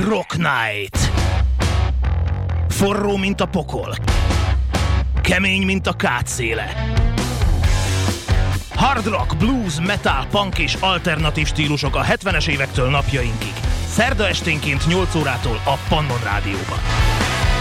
Rock Night. Forró, mint a pokol. Kemény, mint a kátszéle. Hard rock, blues, metal, punk és alternatív stílusok a 70-es évektől napjainkig. Szerda esténként 8 órától a Pannon Rádióban.